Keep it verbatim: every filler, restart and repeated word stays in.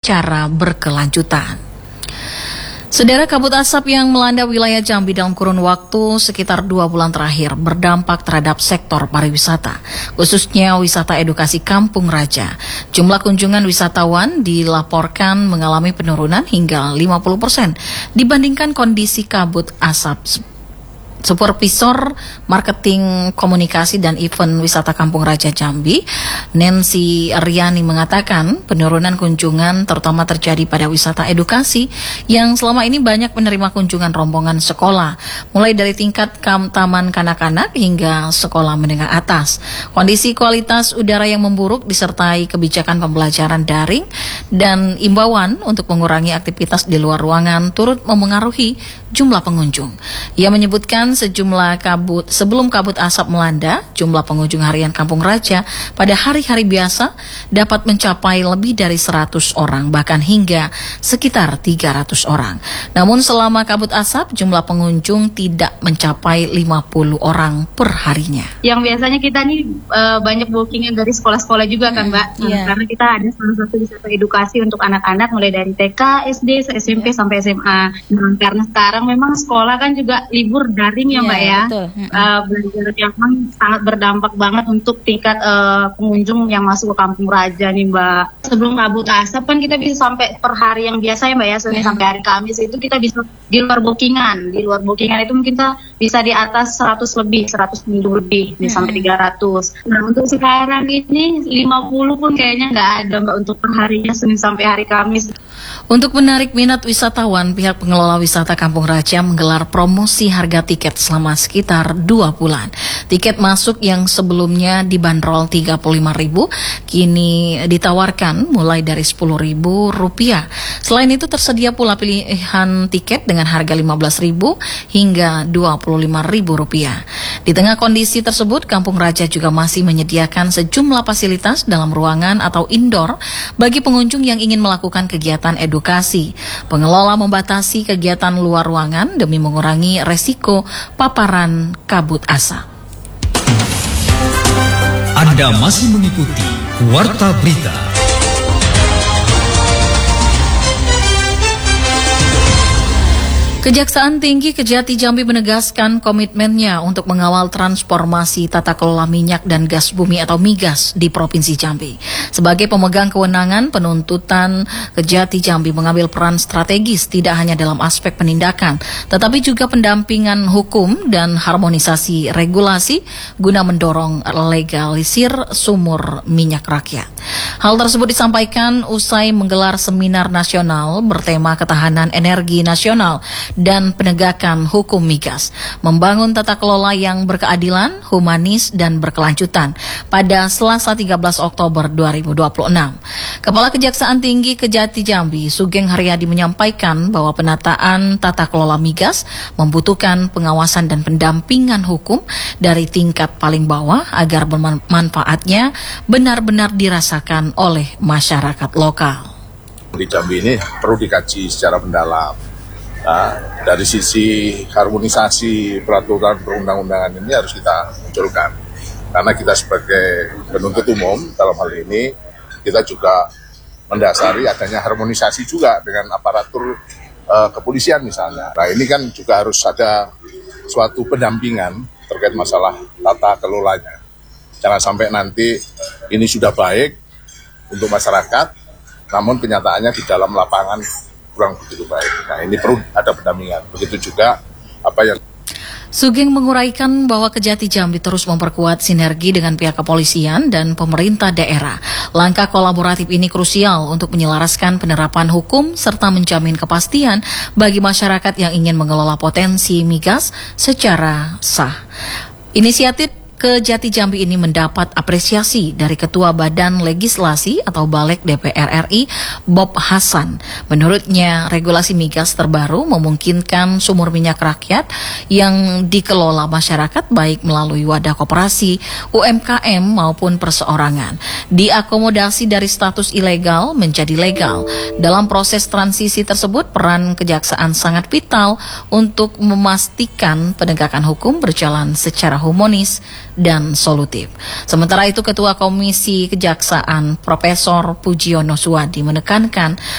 secara berkelanjutan. Saudara, kabut asap yang melanda wilayah Jambi dalam kurun waktu sekitar dua bulan terakhir berdampak terhadap sektor pariwisata, khususnya wisata edukasi Kampung Raja. Jumlah kunjungan wisatawan dilaporkan mengalami penurunan hingga lima puluh persen dibandingkan kondisi kabut asap. Supervisor Marketing Komunikasi dan Event Wisata Kampung Raja Jambi, Nancy Riani, mengatakan penurunan kunjungan terutama terjadi pada wisata edukasi yang selama ini banyak menerima kunjungan rombongan sekolah, mulai dari tingkat kam taman kanak-kanak hingga sekolah menengah atas. Kondisi kualitas udara yang memburuk disertai kebijakan pembelajaran daring dan imbauan untuk mengurangi aktivitas di luar ruangan turut memengaruhi jumlah pengunjung. Ia menyebutkan sejumlah kabut sebelum kabut asap melanda, jumlah pengunjung harian Kampung Raja pada hari-hari biasa dapat mencapai lebih dari seratus orang, bahkan hingga sekitar tiga ratus orang. Namun selama kabut asap, jumlah pengunjung tidak mencapai lima puluh orang per harinya. Yang biasanya kita nih uh, banyak bookingnya dari sekolah-sekolah juga kan, Mbak? Hmm, yeah. Karena kita ada salah satu wisata edukasi untuk anak-anak mulai dari T K, S D, S M P yeah. sampai S M A. Nah, karena sekarang memang sekolah kan juga libur daring ya, Mbak yeah, ya. Uh, belajar yang memang sangat berdampak banget untuk tingkat uh, pengunjung yang masuk ke Kampung Raja nih, Mbak. Sebelum kabut asap kan kita bisa sampai per hari yang biasa ya, Mbak ya, Senin yeah. sampai hari Kamis itu kita bisa di luar bookingan. Di luar bookingan itu mungkin kita bisa di atas seratus lebih, seratus lebih, yeah. sampai tiga ratus. Nah, untuk sekarang ini lima puluh pun kayaknya nggak ada, Mbak, untuk per harinya Senin sampai hari Kamis. Untuk menarik minat wisatawan, pihak pengelola wisata Kampung Raja menggelar promosi harga tiket selama sekitar dua bulan. Tiket masuk yang sebelumnya dibanderol tiga puluh lima ribu kini ditawarkan mulai dari sepuluh ribu rupiah. Selain itu tersedia pula pilihan tiket dengan harga lima belas ribu hingga dua puluh lima ribu rupiah. Di tengah kondisi tersebut, Kampung Raja juga masih menyediakan sejumlah fasilitas dalam ruangan atau indoor bagi pengunjung yang ingin melakukan kegiatan edukasi. Pengelola membatasi kegiatan luar ruangan demi mengurangi resiko paparan kabut asap. Anda masih mengikuti Warta Berita. Kejaksaan Tinggi Kejati Jambi menegaskan komitmennya untuk mengawal transformasi tata kelola minyak dan gas bumi atau migas di Provinsi Jambi. Sebagai pemegang kewenangan penuntutan, Kejati Jambi mengambil peran strategis tidak hanya dalam aspek penindakan, tetapi juga pendampingan hukum dan harmonisasi regulasi guna mendorong legalisir sumur minyak rakyat. Hal tersebut disampaikan usai menggelar seminar nasional bertema ketahanan energi nasional dan penegakan hukum migas, membangun tata kelola yang berkeadilan, humanis, dan berkelanjutan pada Selasa tiga belas Oktober dua ribu dua puluh enam. Kepala Kejaksaan Tinggi Kejati Jambi, Sugeng Haryadi, menyampaikan bahwa penataan tata kelola migas membutuhkan pengawasan dan pendampingan hukum dari tingkat paling bawah agar manfaatnya benar-benar dirasakan oleh masyarakat lokal. Di Jambi ini perlu dikaji secara mendalam. Nah, dari sisi harmonisasi peraturan perundang-undangan ini harus kita munculkan. Karena kita sebagai penuntut umum dalam hal ini, kita juga mendasari adanya harmonisasi juga dengan aparatur uh, kepolisian misalnya. Nah, ini kan juga harus ada suatu pendampingan terkait masalah tata kelolanya. Jangan sampai nanti ini sudah baik untuk masyarakat, namun kenyataannya di dalam lapangan kurang begitu baik. Nah, ini perlu ada pendampingan. Begitu juga apa yang Sugeng menguraikan bahwa Kejati Jambi terus memperkuat sinergi dengan pihak kepolisian dan pemerintah daerah. Langkah kolaboratif ini krusial untuk menyelaraskan penerapan hukum serta menjamin kepastian bagi masyarakat yang ingin mengelola potensi migas secara sah. Inisiatif Kejati Jambi ini mendapat apresiasi dari Ketua Badan Legislasi atau Balek D P R R I, Bob Hasan. Menurutnya, regulasi migas terbaru memungkinkan sumur minyak rakyat yang dikelola masyarakat baik melalui wadah koperasi, U M K M maupun perseorangan, diakomodasi dari status ilegal menjadi legal. Dalam proses transisi tersebut, peran kejaksaan sangat vital untuk memastikan penegakan hukum berjalan secara humanis dan solutif. Sementara itu, Ketua Komisi Kejaksaan Profesor Pujiono Suwadi menekankan